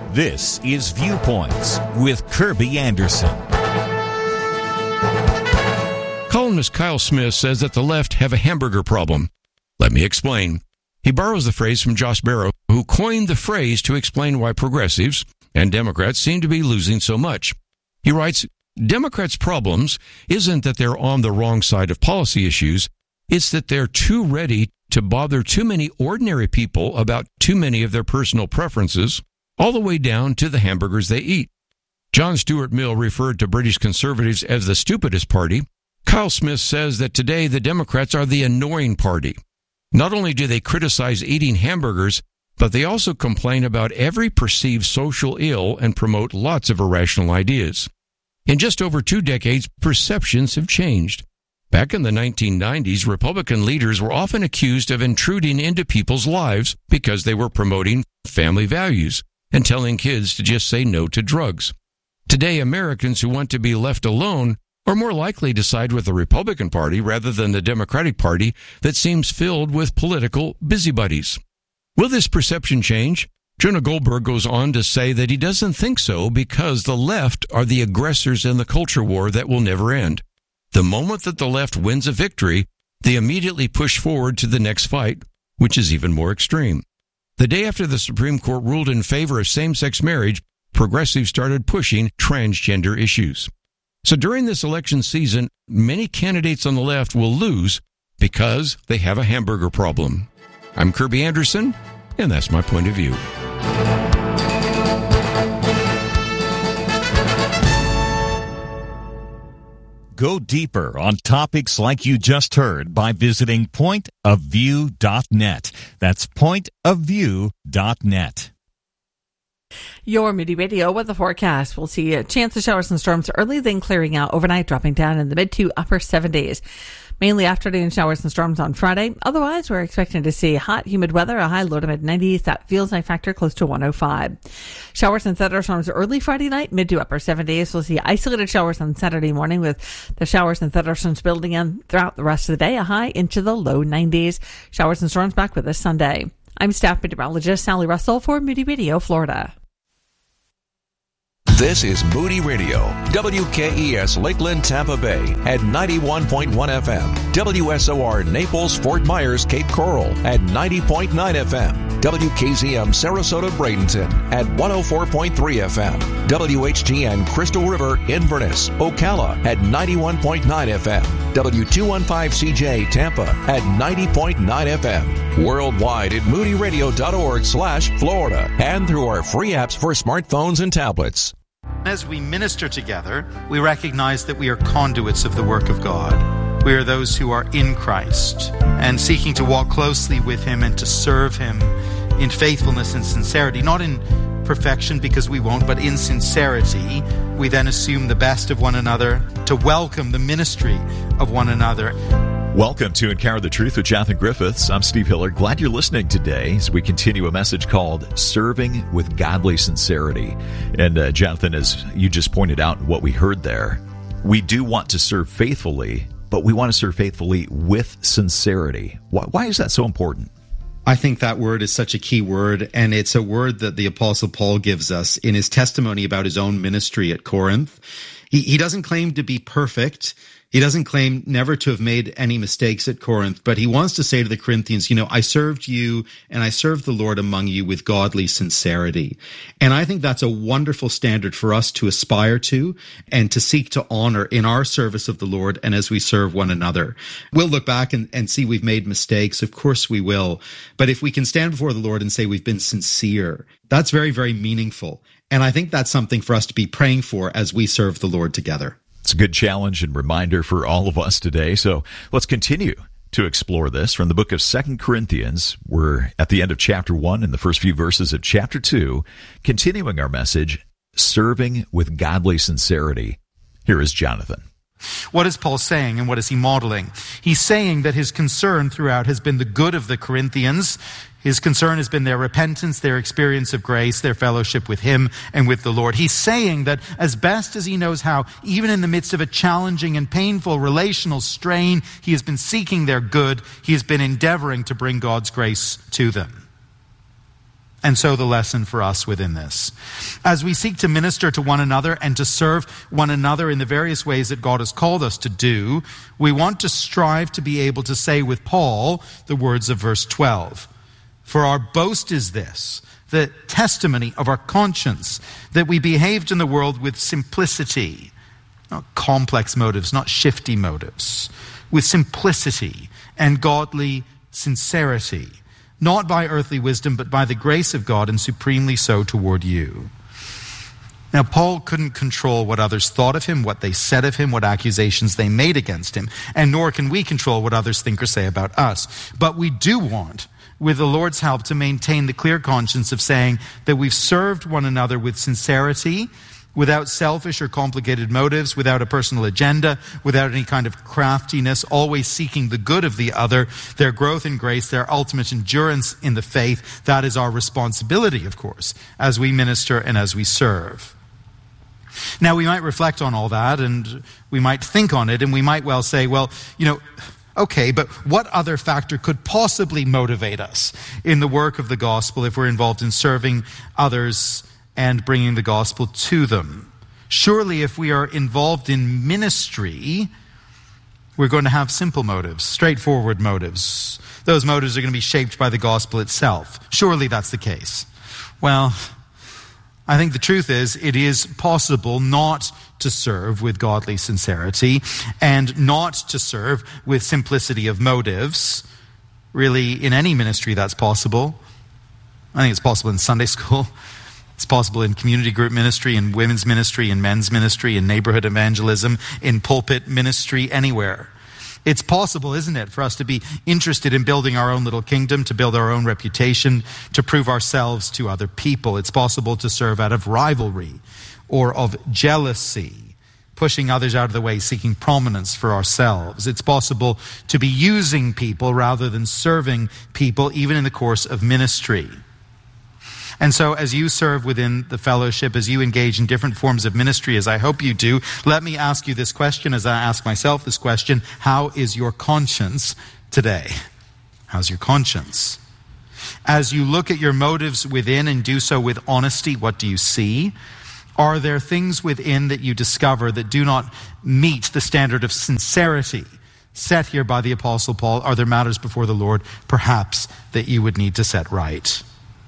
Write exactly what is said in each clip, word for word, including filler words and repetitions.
This is Viewpoints with Kirby Anderson. Columnist Kyle Smith says that the left have a hamburger problem. Let me explain. He borrows the phrase from Josh Barro, who coined the phrase to explain why progressives and Democrats seem to be losing so much. He writes, Democrats' problems isn't that they're on the wrong side of policy issues, it's that they're too ready to bother too many ordinary people about too many of their personal preferences, all the way down to the hamburgers they eat. John Stuart Mill referred to British conservatives as the stupidest party. Kyle Smith says that today the Democrats are the annoying party. Not only do they criticize eating hamburgers, but they also complain about every perceived social ill and promote lots of irrational ideas. In just over two decades, perceptions have changed. Back in the nineteen nineties, Republican leaders were often accused of intruding into people's lives because they were promoting family values and telling kids to just say no to drugs. Today, Americans who want to be left alone are more likely to side with the Republican Party rather than the Democratic Party that seems filled with political busybodies. Will this perception change? Jonah Goldberg goes on to say that he doesn't think so because the left are the aggressors in the culture war that will never end. The moment that the left wins a victory, they immediately push forward to the next fight, which is even more extreme. The day after the Supreme Court ruled in favor of same-sex marriage, progressives started pushing transgender issues. So during this election season, many candidates on the left will lose because they have a hamburger problem. I'm Kirby Anderson, and that's my point of view. Go deeper on topics like you just heard by visiting point of view dot net. That's point of view dot net. Your Moody Radio weather forecast. We'll see a chance of showers and storms early, then clearing out overnight, dropping down in the mid to upper seventies. Mainly afternoon showers and storms on Friday. Otherwise, we're expecting to see hot, humid weather, a high low to mid nineties. That feels like factor close to one oh five. Showers and thunderstorms early Friday night, mid to upper seventies. We'll see isolated showers on Saturday morning with the showers and thunderstorms building in throughout the rest of the day, a high into the low nineties. Showers and storms back with us Sunday. I'm staff meteorologist Sally Russell for Moody Radio, Florida. This is Moody Radio, W K E S Lakeland, Tampa Bay at ninety-one point one F M, W S O R Naples, Fort Myers, Cape Coral at ninety point nine F M, W K Z M Sarasota, Bradenton at one oh four point three F M, W H G N Crystal River, Inverness, Ocala at ninety-one point nine F M, W two fifteen C J Tampa at ninety point nine F M, worldwide at moody radio dot org slash Florida and through our free apps for smartphones and tablets. As we minister together, we recognize that we are conduits of the work of God. We are those who are in Christ and seeking to walk closely with Him and to serve Him in faithfulness and sincerity, not in perfection because we won't, but in sincerity. We then assume the best of one another to welcome the ministry of one another. Welcome to Encounter the Truth with Jonathan Griffiths. I'm Steve Hiller. Glad you're listening today as we continue a message called Serving with Godly Sincerity. And uh, Jonathan, as you just pointed out what we heard there, we do want to serve faithfully, but we want to serve faithfully with sincerity. Why, why is that so important? I think that word is such a key word, and it's a word that the Apostle Paul gives us in his testimony about his own ministry at Corinth. He, he doesn't claim to be perfect. He doesn't claim never to have made any mistakes at Corinth, but he wants to say to the Corinthians, you know, I served you and I served the Lord among you with godly sincerity. And I think that's a wonderful standard for us to aspire to and to seek to honor in our service of the Lord and as we serve one another. We'll look back and, and see we've made mistakes. Of course we will. But if we can stand before the Lord and say we've been sincere, that's very, very meaningful. And I think that's something for us to be praying for as we serve the Lord together. It's a good challenge and reminder for all of us today. So let's continue to explore this from the book of Second Corinthians. We're at the end of chapter one and the first few verses of chapter two, continuing our message, Serving with Godly Sincerity. Here is Jonathan. What is Paul saying and what is he modeling? He's saying that his concern throughout has been the good of the Corinthians. His concern has been their repentance, their experience of grace, their fellowship with Him and with the Lord. He's saying that as best as he knows how, even in the midst of a challenging and painful relational strain, he has been seeking their good. He has been endeavoring to bring God's grace to them. And so the lesson for us within this. As we seek to minister to one another and to serve one another in the various ways that God has called us to do, we want to strive to be able to say with Paul the words of verse twelve. For our boast is this, the testimony of our conscience, that we behaved in the world with simplicity, not complex motives, not shifty motives, with simplicity and godly sincerity, not by earthly wisdom, but by the grace of God, and supremely so toward you. Now, Paul couldn't control what others thought of him, what they said of him, what accusations they made against him, and nor can we control what others think or say about us. But we do want, with the Lord's help, to maintain the clear conscience of saying that we've served one another with sincerity, without selfish or complicated motives, without a personal agenda, without any kind of craftiness, always seeking the good of the other, their growth in grace, their ultimate endurance in the faith. That is our responsibility, of course, as we minister and as we serve. Now, we might reflect on all that, and we might think on it, and we might well say, well, you know, okay, but what other factor could possibly motivate us in the work of the gospel if we're involved in serving others and bringing the gospel to them? Surely if we are involved in ministry, we're going to have simple motives, straightforward motives. Those motives are going to be shaped by the gospel itself. Surely that's the case. Well, I think the truth is it is possible not to serve with godly sincerity and not to serve with simplicity of motives. Really, in any ministry that's possible. I think it's possible in Sunday school. It's possible in community group ministry, in women's ministry, in men's ministry, in neighborhood evangelism, in pulpit ministry, anywhere. It's possible, isn't it, for us to be interested in building our own little kingdom, to build our own reputation, to prove ourselves to other people. It's possible to serve out of rivalry or of jealousy, pushing others out of the way, seeking prominence for ourselves. It's possible to be using people rather than serving people, even in the course of ministry. And so as you serve within the fellowship, as you engage in different forms of ministry, as I hope you do, let me ask you this question, as I ask myself this question: how is your conscience today? How's your conscience? As you look at your motives within and do so with honesty, what do you see? Are there things within that you discover that do not meet the standard of sincerity set here by the Apostle Paul? Are there matters before the Lord, perhaps, that you would need to set right?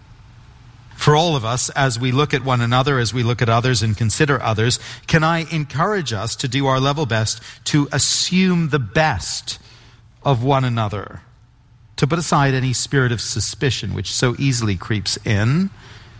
For all of us, as we look at one another, as we look at others and consider others, can I encourage us to do our level best to assume the best of one another, to put aside any spirit of suspicion which so easily creeps in,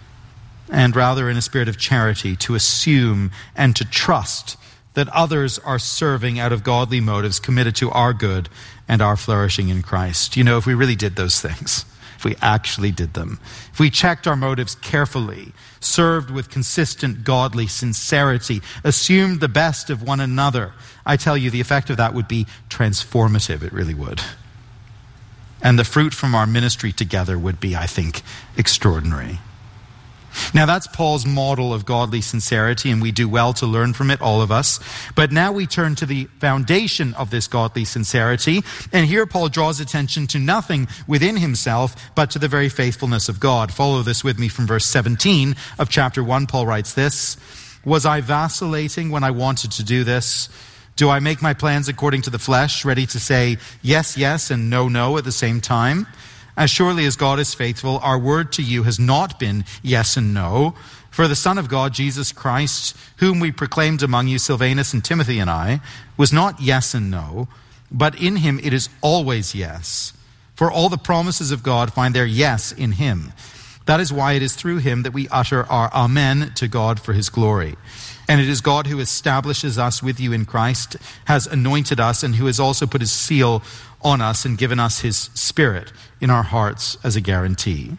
and rather in a spirit of charity to assume and to trust that others are serving out of godly motives, committed to our good and our flourishing in Christ. You know, if we really did those things, if we actually did them, if we checked our motives carefully, served with consistent godly sincerity, assumed the best of one another, I tell you, the effect of that would be transformative. It really would. And the fruit from our ministry together would be, I think, extraordinary. Now, that's Paul's model of godly sincerity, and we do well to learn from it, all of us. But now we turn to the foundation of this godly sincerity, and here Paul draws attention to nothing within himself, but to the very faithfulness of God. Follow this with me from verse seventeen of chapter one. Paul writes this: "Was I vacillating when I wanted to do this? Do I make my plans according to the flesh, ready to say yes, yes, and no, no at the same time? As surely as God is faithful, our word to you has not been yes and no. For the Son of God, Jesus Christ, whom we proclaimed among you, Silvanus and Timothy and I, was not yes and no, but in him it is always yes. For all the promises of God find their yes in him. That is why it is through him that we utter our amen to God for his glory. And it is God who establishes us with you in Christ, has anointed us, and who has also put his seal on us and given us his Spirit in our hearts as a guarantee."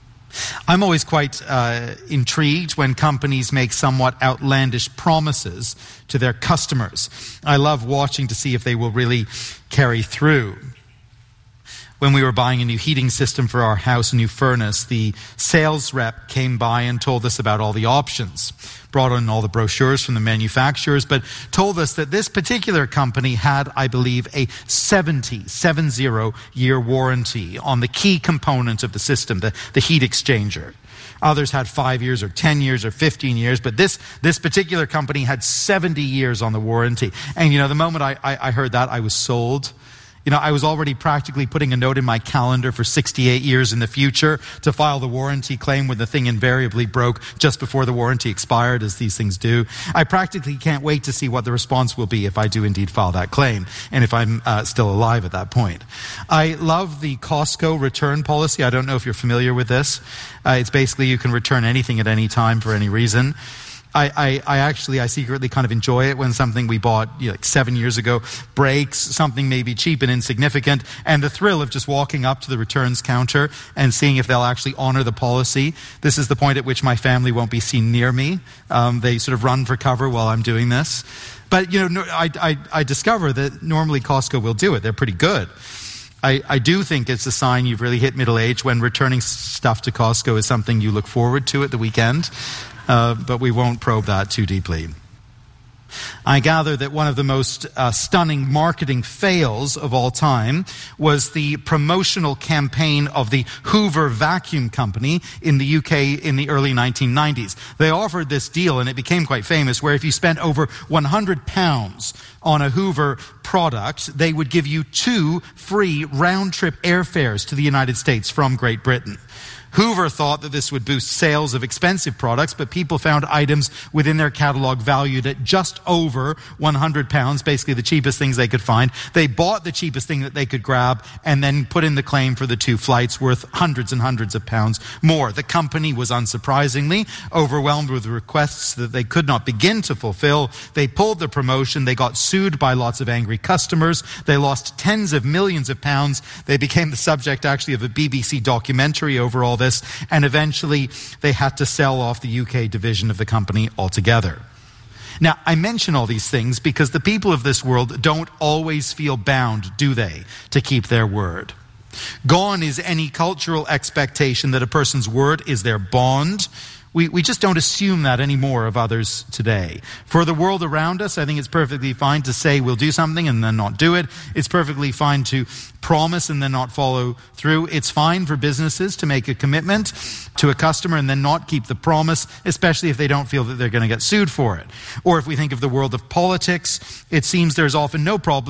I'm always quite uh, intrigued when companies make somewhat outlandish promises to their customers. I love watching to see if they will really carry through. When we were buying a new heating system for our house, a new furnace, the sales rep came by and told us about all the options, brought in all the brochures from the manufacturers, but told us that this particular company had, I believe, a seventy, seven zero year warranty on the key component of the system, the, the heat exchanger. Others had five years or ten years or fifteen years, but this this particular company had seventy years on the warranty. And, you know, the moment I, I, I heard that, I was sold. You know, I was already practically putting a note in my calendar for sixty-eight years in the future to file the warranty claim when the thing invariably broke just before the warranty expired, as these things do. I practically can't wait to see what the response will be if I do indeed file that claim, and if I'm uh, still alive at that point. I love the Costco return policy. I don't know if you're familiar with this. Uh, it's basically you can return anything at any time for any reason. I, I, I actually, I secretly kind of enjoy it when something we bought you know, like seven years ago breaks, something maybe cheap and insignificant, and the thrill of just walking up to the returns counter and seeing if they'll actually honor the policy. This is the point at which my family won't be seen near me. Um, they sort of run for cover while I'm doing this. But, you know, I, I, I discover that normally Costco will do it. They're pretty good. I, I do think it's a sign you've really hit middle age when returning stuff to Costco is something you look forward to at the weekend. Uh, but we won't probe that too deeply. I gather that one of the most uh, stunning marketing fails of all time was the promotional campaign of the Hoover Vacuum Company in the U K in the early nineteen nineties. They offered this deal, and it became quite famous, where if you spent over one hundred pounds on a Hoover product, they would give you two free round-trip airfares to the United States from Great Britain. Hoover thought that this would boost sales of expensive products, but people found items within their catalog valued at just over one hundred pounds, basically the cheapest things they could find. They bought the cheapest thing that they could grab and then put in the claim for the two flights worth hundreds and hundreds of pounds more. The company was unsurprisingly overwhelmed with requests that they could not begin to fulfill. They pulled the promotion. They got sued by lots of angry customers. They lost tens of millions of pounds. They became the subject actually of a B B C documentary over all this, and eventually they had to sell off the U K division of the company altogether. Now, I mention all these things because the people of this world don't always feel bound, do they, to keep their word. Gone is any cultural expectation that a person's word is their bond. We, we just don't assume that anymore of others today. For the world around us, I think it's perfectly fine to say we'll do something and then not do it. It's perfectly fine to promise and then not follow through. It's fine for businesses to make a commitment to a customer and then not keep the promise, especially if they don't feel that they're going to get sued for it. Or if we think of the world of politics, it seems there's often no problem